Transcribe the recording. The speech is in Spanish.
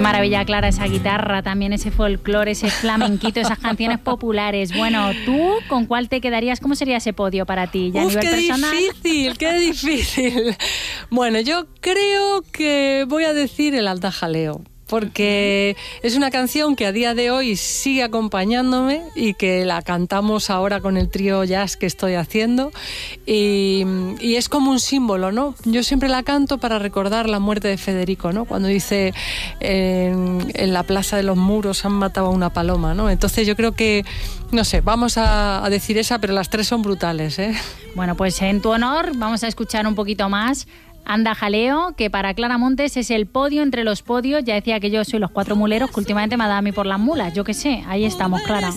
maravilla, Clara, esa guitarra, también ese folclore, ese flamenquito, esas canciones populares. Bueno, ¿tú con cuál te quedarías? ¿Cómo sería ese podio para ti? ¿Ya a nivel personal? Qué difícil. Bueno, yo creo que voy a decir el Anda Jaleo, porque es una canción que a día de hoy sigue acompañándome y que la cantamos ahora con el trío jazz que estoy haciendo y es como un símbolo, ¿no? Yo siempre la canto para recordar la muerte de Federico, ¿no? Cuando dice en la Plaza de los Muros han matado a una paloma, ¿no? Entonces yo creo que, no sé, vamos a decir esa, pero las tres son brutales, ¿eh? Bueno, pues en tu honor vamos a escuchar un poquito más Anda Jaleo, que para Clara Montes es el podio entre los podios. Ya decía que yo soy los cuatro muleros, que últimamente me ha dado a mí por las mulas. Yo qué sé, ahí estamos, Clara.